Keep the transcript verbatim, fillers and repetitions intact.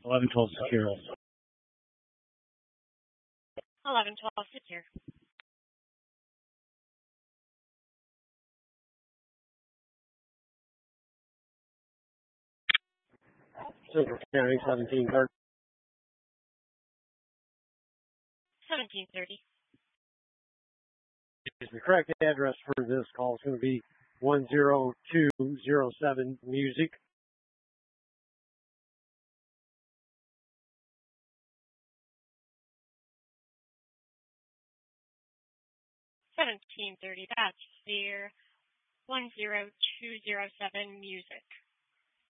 eleven twelve secure. eleven twelve secure. Central County seventeen thirty. seventeen thirty. The correct address for this call is going to be one zero two zero seven Music. seventeen thirty, that's clear. one zero two zero seven Music.